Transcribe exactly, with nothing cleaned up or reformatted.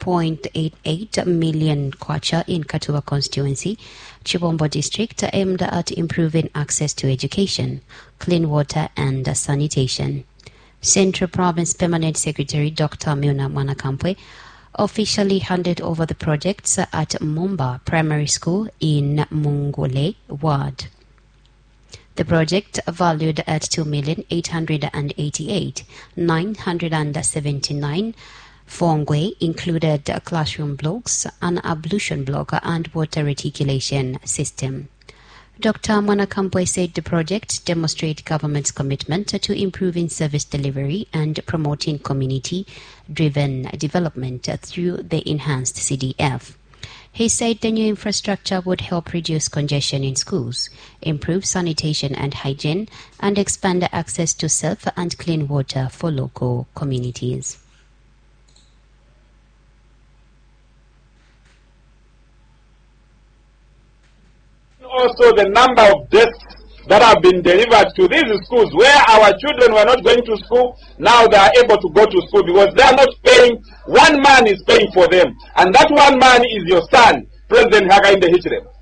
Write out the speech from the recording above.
point eight eight million kwacha in Katuba constituency, Chibombo district, aimed at improving access to education, clean water and sanitation. Central Province Permanent Secretary Doctor Milna Mwanakampwe officially handed over the projects at Mumba Primary School in Mungule Ward. The project, valued at two million eight hundred eighty-eight thousand nine hundred seventy-nine Fongwe, included classroom blocks, an ablution block and water reticulation system. Doctor Mwanakampwe said the project demonstrates government's commitment to improving service delivery and promoting community-driven development through the enhanced C D F. He said the new infrastructure would help reduce congestion in schools, improve sanitation and hygiene, and expand access to safe and clean water for local communities. Also, the number of desks that have been delivered to these schools where our children were not going to school, now they are able to go to school because they are not paying. One man is paying for them, and that one man is your son, President Hakainde Hichilema.